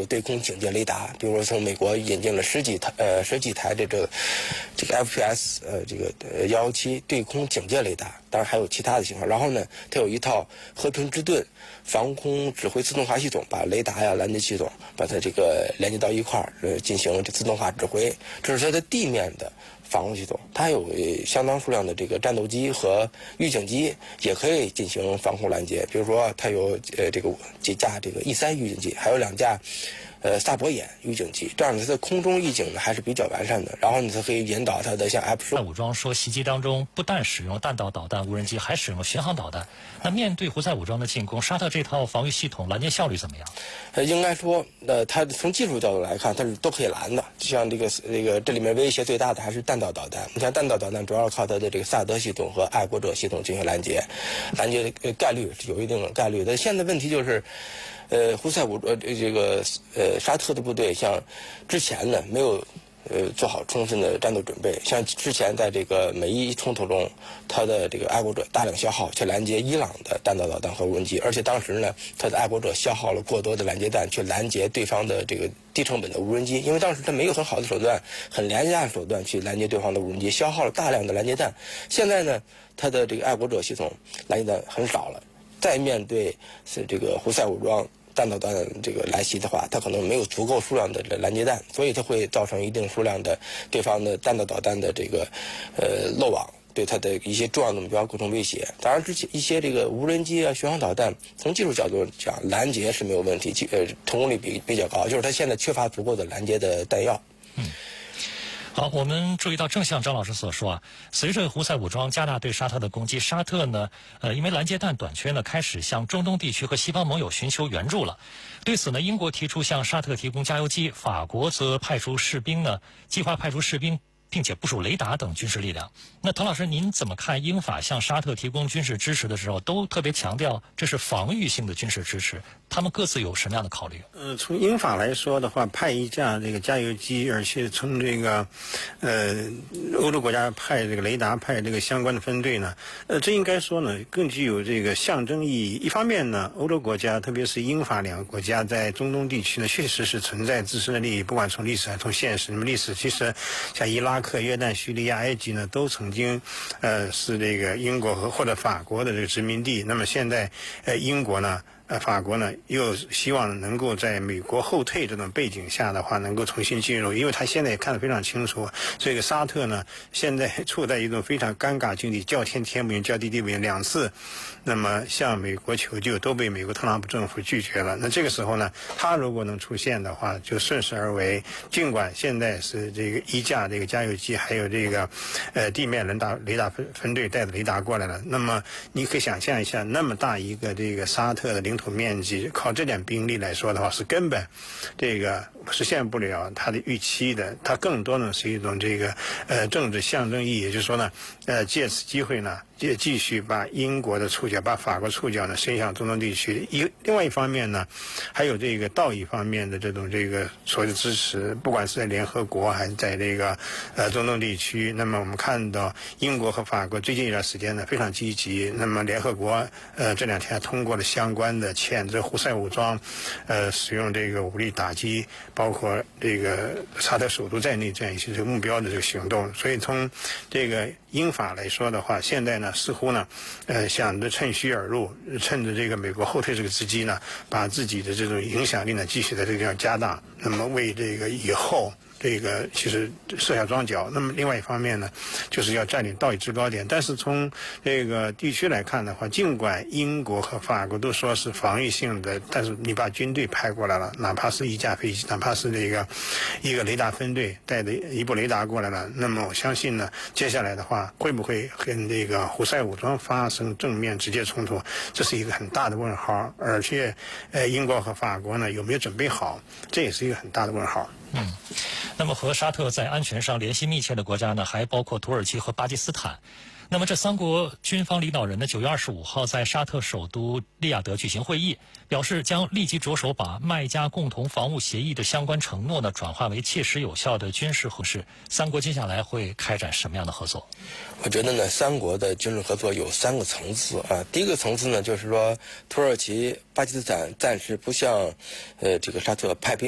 对空警戒雷达，比如说从美国引进了十几台这个 FPS 117对空警戒雷达，当然还有其他的情况。然后呢，它有一套和平之盾防空指挥自动化系统，把雷达呀、拦截系统把它这个连接到一块儿，进行自动化指挥。这是它的地面的防空系统，它还有相当数量的这个战斗机和预警机，也可以进行防空拦截。比如说，它有几架这个E3预警机，还有2架萨博眼预警机，这样它的空中预警呢还是比较完善的。然后呢，它可以引导它的像 F-15 武装说袭击当中不但使用弹道导弹、无人机，还使用巡航导弹。那面对胡塞武装的进攻，沙特这套防御系统拦截效率怎么样？ 应该说，它从技术角度来看，它是都可以拦的。就像这里面威胁最大的还是弹道导弹。你像弹道导弹主要靠它的这个萨德系统和爱国者系统进行拦截，概率是有一定的概率的。现在问题就是。胡塞武沙特的部队像之前呢没有做好充分的战斗准备，像之前在这个美伊冲突中，他的这个爱国者大量消耗去拦截伊朗的弹道导弹和无人机，而且当时呢，他的爱国者消耗了过多的拦截弹去拦截对方的这个低成本的无人机，因为当时他没有很好的手段、很廉价的手段去拦截对方的无人机，消耗了大量的拦截弹。现在呢，他的这个爱国者系统拦截弹很少了，再面对这个胡塞武装弹道导弹这个来袭的话，它可能没有足够数量的拦截弹，所以它会造成一定数量的对方的弹道导弹的这个漏网，对它的一些重要的目标构成威胁。当然，一些这个无人机啊、巡航导弹，从技术角度讲，拦截是没有问题，成功率比较高，就是它现在缺乏足够的拦截的弹药。 好，我们注意到，正像张老师所说啊，随着胡塞武装加大对沙特的攻击，沙特呢，因为拦截弹短缺呢，开始向中东地区和西方盟友寻求援助了。对此呢，英国提出向沙特提供加油机，法国则计划派出士兵，并且部署雷达等军事力量。那滕老师，您怎么看英法向沙特提供军事支持的时候，都特别强调这是防御性的军事支持？他们各自有什么样的考虑？ 从英法来说的话，派一架这个加油机，而且从这个欧洲国家派这个雷达、派这个相关的分队呢，这应该说呢更具有这个象征意义。一方面呢，欧洲国家特别是英法2个国家在中东地区呢，确实是存在自身的利益，不管从历史还是从现实。那么历史其实像伊拉克、约旦、叙利亚、埃及呢，都曾经是这个英国或者法国的这个殖民地。那么现在英国呢，法国呢又希望能够在美国后退这种背景下的话，能够重新进入，因为他现在也看得非常清楚，这个沙特呢现在处在一种非常尴尬境地，叫天天不应，叫地地不应，2次，那么向美国求救都被美国特朗普政府拒绝了。那这个时候呢，他如果能出现的话，就顺势而为。尽管现在是这个一架这个加油机，还有这个地面雷达分队带着雷达过来了，那么你可以想象一下，那么大一个这个沙特的领土面积，靠这点兵力来说的话，是根本这个实现不了他的预期的。它更多呢是一种这个政治象征意义，也就是说呢，借此机会呢，继续把英国的触角、把法国触角呢伸向中东地区。另外一方面呢，还有这个道义方面的这种这个所谓的支持，不管是在联合国还是在这个中东地区。那么我们看到英国和法国最近一段时间呢非常积极。那么联合国这2天通过了相关的谴责胡塞武装使用这个武力打击包括这个沙特首都在内这样一些目标的这个行动。所以从这个英法来说的话，现在呢似乎呢想着趁虚而入，趁着这个美国后退这个时机呢，把自己的这种影响力呢继续在这个地方加大，那么为这个以后这个其实设下庄脚。那么另外一方面呢，就是要占领道义制高点。但是从这个地区来看的话，尽管英国和法国都说是防御性的，但是你把军队派过来了，哪怕是一架飞机，哪怕是这个一个雷达分队带着一部雷达过来了，那么我相信呢，接下来的话会不会跟这个胡塞武装发生正面直接冲突，这是一个很大的问号。而且英国和法国呢有没有准备好，这也是一个很大的问号。 那么和沙特在安全上联系密切的国家呢，还包括土耳其和巴基斯坦。那么这3国军方领导人呢，9月25号在沙特首都利雅得举行会议，表示将立即着手把麦加共同防务协议的相关承诺呢，转化为切实有效的军事合适。3国接下来会开展什么样的合作？ 我觉得呢，3国的军事合作有3个层次啊。第一个层次呢，就是说土耳其、巴基斯坦暂时不向这个沙特派兵。